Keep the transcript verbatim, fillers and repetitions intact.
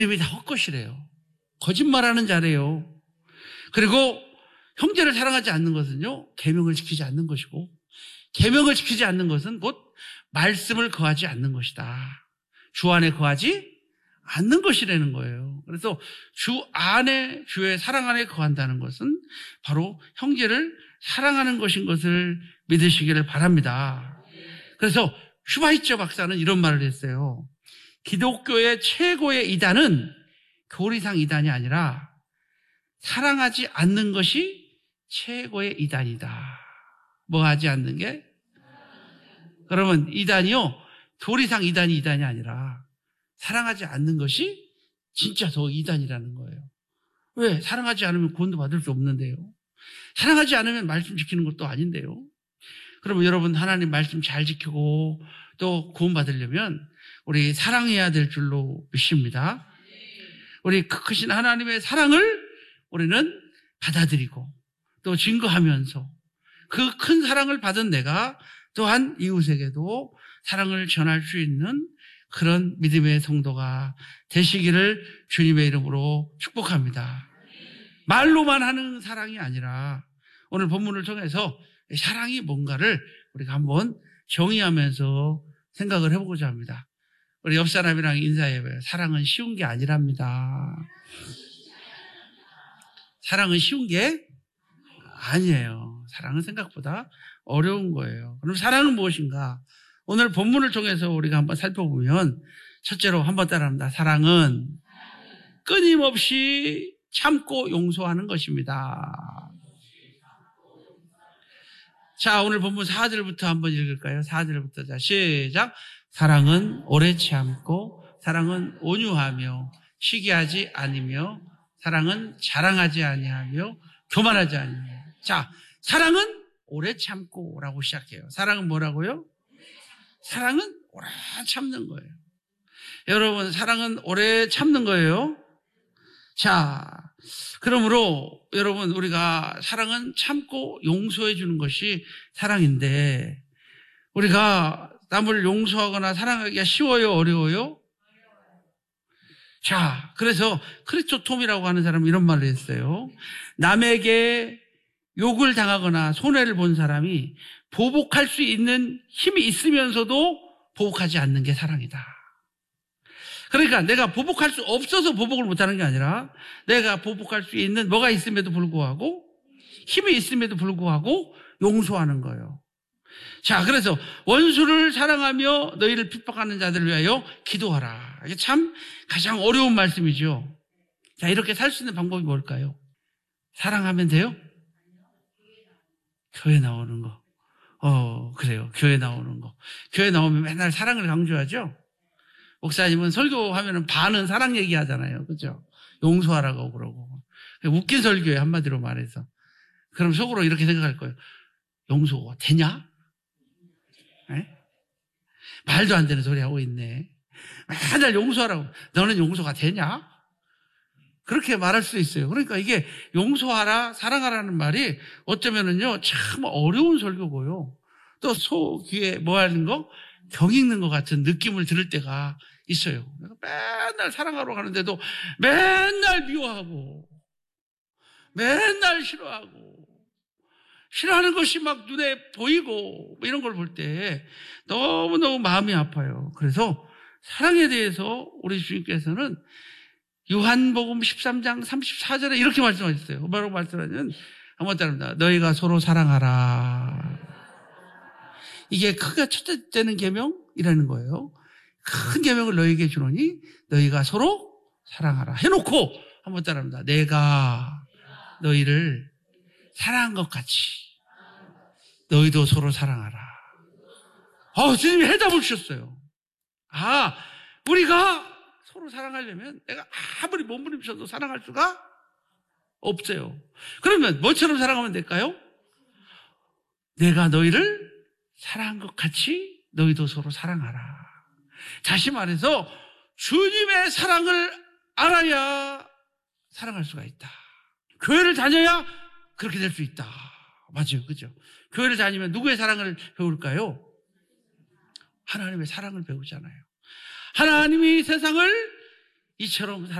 이름이 다 헛것이래요. 거짓말하는 자래요. 그리고 형제를 사랑하지 않는 것은요, 계명을 지키지 않는 것이고, 계명을 지키지 않는 것은 곧 말씀을 거하지 않는 것이다. 주 안에 거하지 않는 것이라는 거예요. 그래서 주 안에, 주의 사랑 안에 거한다는 것은 바로 형제를 사랑하는 것인 것을 믿으시기를 바랍니다. 그래서 슈바이처 박사는 이런 말을 했어요. 기독교의 최고의 이단은 교리상 이단이 아니라 사랑하지 않는 것이 최고의 이단이다. 뭐 하지 않는 게? 그러면 이단이요, 교리상 이단이 이단이 아니라 사랑하지 않는 것이 진짜 더 이단이라는 거예요. 왜? 사랑하지 않으면 구원도 받을 수 없는데요. 사랑하지 않으면 말씀 지키는 것도 아닌데요. 그러면 여러분, 하나님 말씀 잘 지키고 또 구원 받으려면 우리 사랑해야 될 줄로 믿습니다. 우리 크신 하나님의 사랑을 우리는 받아들이고 또 증거하면서 그 큰 사랑을 받은 내가 또한 이웃에게도 사랑을 전할 수 있는 그런 믿음의 성도가 되시기를 주님의 이름으로 축복합니다. 말로만 하는 사랑이 아니라 오늘 본문을 통해서 사랑이 뭔가를 우리가 한번 정의하면서 생각을 해보고자 합니다. 우리 옆 사람이랑 인사해봐요. 사랑은 쉬운 게 아니랍니다. 사랑은 쉬운 게 아니에요. 사랑은 생각보다 어려운 거예요. 그럼 사랑은 무엇인가? 오늘 본문을 통해서 우리가 한번 살펴보면 첫째로 한번 따라합니다. 사랑은 끊임없이 참고 용서하는 것입니다. 자, 오늘 본문 사 절부터 한번 읽을까요? 사 절부터. 자, 시작. 사랑은 오래 참고, 사랑은 온유하며, 시기하지 아니며, 사랑은 자랑하지 아니하며, 교만하지 아니하며. 자, 사랑은 오래 참고라고 시작해요. 사랑은 뭐라고요? 사랑은 오래 참는 거예요. 여러분, 사랑은 오래 참는 거예요. 자, 그러므로 여러분, 우리가 사랑은 참고 용서해 주는 것이 사랑인데, 우리가 남을 용서하거나 사랑하기가 쉬워요, 어려워요? 자, 그래서 크리스토톰이라고 하는 사람은 이런 말을 했어요. 남에게 욕을 당하거나 손해를 본 사람이 보복할 수 있는 힘이 있으면서도 보복하지 않는 게 사랑이다. 그러니까 내가 보복할 수 없어서 보복을 못하는 게 아니라 내가 보복할 수 있는 뭐가 있음에도 불구하고, 힘이 있음에도 불구하고 용서하는 거예요. 자, 그래서 원수를 사랑하며 너희를 핍박하는 자들을 위하여 기도하라. 이게 참 가장 어려운 말씀이죠. 자, 이렇게 살 수 있는 방법이 뭘까요? 사랑하면 돼요? 교회 나오는 거. 어, 그래요. 교회 나오는 거. 교회 나오면 맨날 사랑을 강조하죠? 목사님은 설교하면은 반은 사랑 얘기하잖아요. 그죠? 용서하라고 그러고. 웃긴 설교에 한마디로 말해서. 그럼 속으로 이렇게 생각할 거예요. 용서가 되냐? 네? 말도 안 되는 소리 하고 있네. 맨날 용서하라고. 너는 용서가 되냐? 그렇게 말할 수 있어요. 그러니까 이게 용서하라, 사랑하라는 말이 어쩌면은요, 참 어려운 설교고요. 또 소 귀에 뭐 하는 거? 경 읽는 것 같은 느낌을 들을 때가 있어요. 맨날 사랑하러 가는데도 맨날 미워하고, 맨날 싫어하고, 싫어하는 것이 막 눈에 보이고, 이런 걸 볼 때 너무너무 마음이 아파요. 그래서 사랑에 대해서 우리 주님께서는 요한복음 십삼 장 삼십사 절에 이렇게 말씀하셨어요. 뭐라고 말씀하냐면, 한번 따릅니다. 너희가 서로 사랑하라. 이게 크게 첫째 되는 계명이라는 거예요. 큰 계명을 너희에게 주노니 너희가 서로 사랑하라. 해놓고 한번 따라합니다. 내가 너희를 사랑한 것 같이 너희도 서로 사랑하라. 어, 주님이 해답을 주셨어요. 아, 우리가 서로 사랑하려면 내가 아무리 몸부림쳐도 사랑할 수가 없어요. 그러면 뭐처럼 사랑하면 될까요? 내가 너희를 사랑한 것 같이 너희도 서로 사랑하라. 다시 말해서 주님의 사랑을 알아야 사랑할 수가 있다. 교회를 다녀야 그렇게 될 수 있다. 맞아요. 그죠? 교회를 다니면 누구의 사랑을 배울까요? 하나님의 사랑을 배우잖아요. 하나님이 세상을 이처럼